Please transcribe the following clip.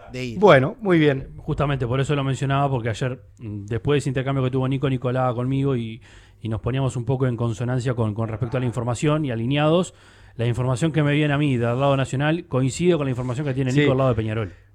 de ir. Bueno, muy bien. Justamente por eso lo mencionaba, porque ayer, después de ese intercambio que tuvo Nicolás conmigo y nos poníamos un poco en consonancia con respecto a la información y alineados, la información que me viene a mí del lado nacional coincide con la información que tiene Sí. Nico al lado de Peñarol.